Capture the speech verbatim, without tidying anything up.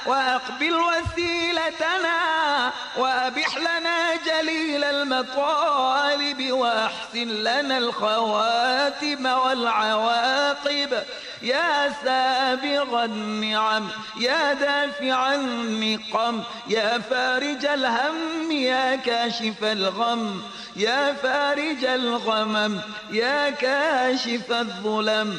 وأقبل وسيلتنا وأبح لنا جليل المطالب وأحسن لنا الخواتم والعواقب يا سابغ النعم يا دافع النقم يا فارج الهم يا كاشف الغم يا فارج الغمم يا كاشف الظلم